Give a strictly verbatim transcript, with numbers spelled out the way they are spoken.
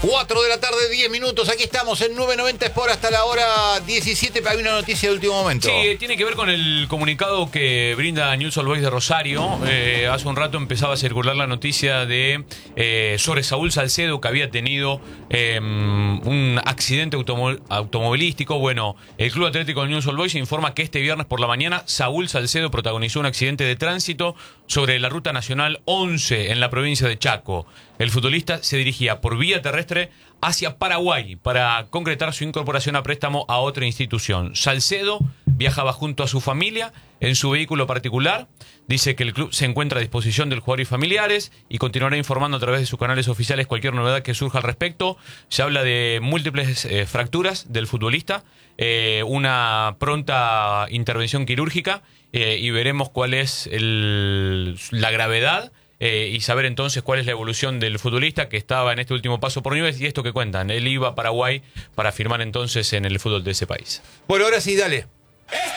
cuatro de la tarde, diez minutos. Aquí estamos en nueve noventa Sport hasta la hora diecisiete. Hay una noticia de último momento. Sí, tiene que ver con el comunicado que brinda News All Boys de Rosario. Eh, hace un rato empezaba a circular la noticia de eh, sobre Saúl Salcedo, que había tenido eh, un accidente automo automovilístico. Bueno, el Club Atlético de News All Boys informa que este viernes por la mañana Saúl Salcedo protagonizó un accidente de tránsito sobre la Ruta Nacional once en la provincia de Chaco. El futbolista se dirigía por vía terrestre hacia Paraguay para concretar su incorporación a préstamo a otra institución. Salcedo viajaba junto a su familia en su vehículo particular. Dice que el club se encuentra a disposición del jugador y familiares y continuará informando a través de sus canales oficiales cualquier novedad que surja al respecto. Se habla de múltiples eh, fracturas del futbolista, eh, una pronta intervención quirúrgica eh, y veremos cuál es el, la gravedad. Eh, y saber entonces cuál es la evolución del futbolista que estaba en este último paso por Newell's. Y esto que cuentan, él iba a Paraguay para firmar entonces en el fútbol de ese país. Bueno, ahora sí, dale.